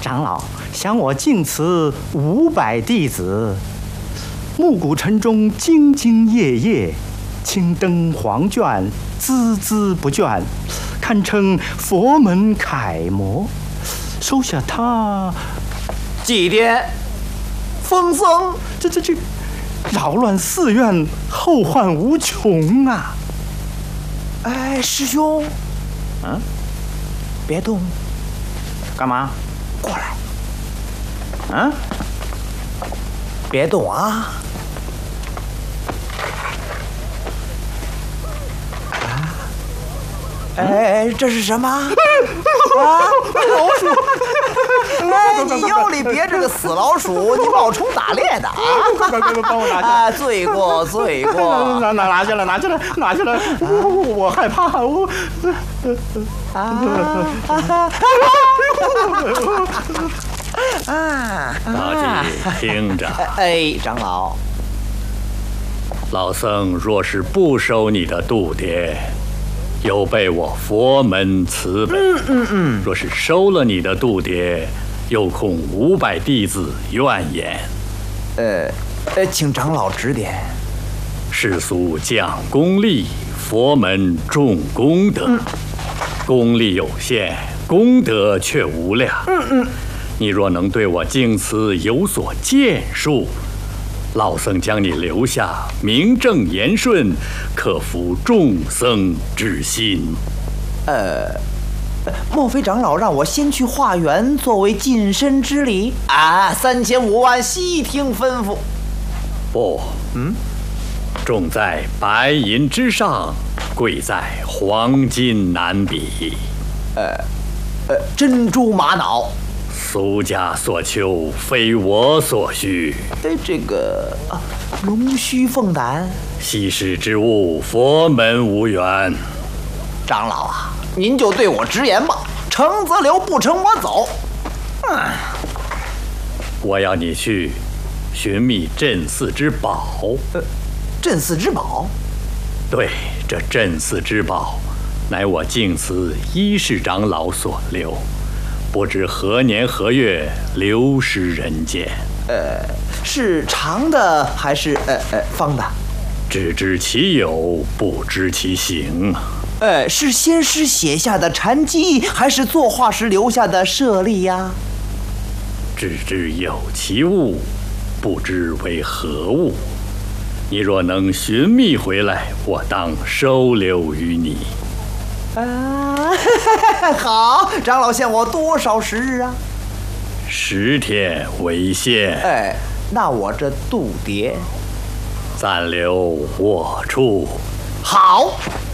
长老，想我敬辞500弟子，暮鼓晨钟，兢兢业业，青灯黄卷，孜孜不倦，堪称佛门楷模。收下他， 祭奠风僧， 这扰乱寺院，后患无穷啊！ 哎，师兄，别动， 干嘛？ 过来，别动啊！哎，这是什么？啊，老鼠！哎，你腰里别着个死老鼠，你冒充打猎的啊！ 快帮我拿下！ 啊，罪过！ 拿下来！我害怕， 大姐听着， 哎，长老， 老僧若是不收你的度牒，有悖我佛门慈悲。若是收了你的度牒，又恐500弟子怨言。 请长老指点。 世俗讲功利，佛门重功德。功利有限，功德却无量。你若能对我敬辞有所建树，老僧将你留下，名正言顺，克服众僧之心。 莫非长老让我先去化缘，作为近身之礼啊？3千5万，悉听吩咐。 不，重在白银之上，贵在黄金难比。 珍珠玛瑙， 俗家所求，非我所需。 这个龙须凤胆， 稀世之物，佛门无缘。 长老啊，您就对我直言吧，成则留，不成我走。 我要你去寻觅镇寺之宝。 镇寺之宝？ 对，这镇寺之宝，乃我敬辞1世长老所留，不知何年何月流失人间。 是长的还是方的？ 只知其有，不知其形。 是先师写下的禅机，还是作画时留下的舍利呀？ 只知有其物，不知为何物。你若能寻觅回来，我当收留于你。 好，长老限我多少时日啊 ？10天为限。 那我这度牒暂留我处。 好。